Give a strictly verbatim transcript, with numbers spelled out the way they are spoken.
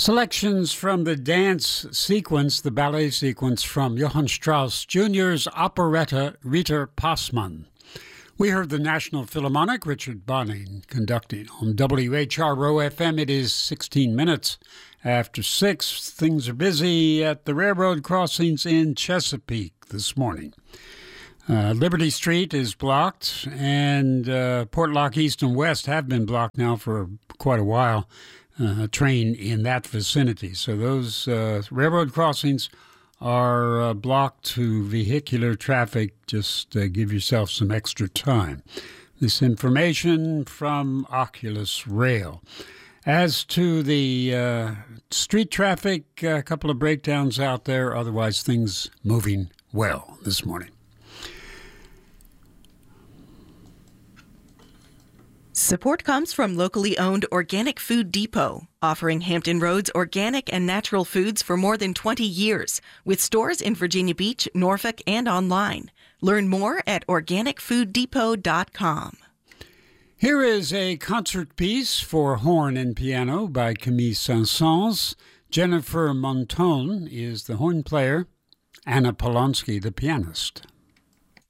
Selections from the dance sequence, the ballet sequence from Johann Strauss Junior's operetta Ritter Passmann. We heard the National Philharmonic, Richard Bonning, conducting. On W H R O F M, it is sixteen minutes after six. Things are busy at the railroad crossings in Chesapeake this morning. Uh, Liberty Street is blocked, and uh, Portlock East and West have been blocked now for quite a while. Uh, a train in that vicinity. So those uh, railroad crossings are uh, blocked to vehicular traffic. Just uh, give yourself some extra time. This information from Oculus Rail. As to the uh, street traffic, a couple of breakdowns out there. Otherwise, things moving well this morning. Support comes from locally owned Organic Food Depot, offering Hampton Roads organic and natural foods for more than twenty years, with stores in Virginia Beach, Norfolk, and online. Learn more at organic food depot dot com. Here is a concert piece for horn and piano by Camille Saint-Saëns. Jennifer Montone is the horn player, Anna Polonsky the pianist.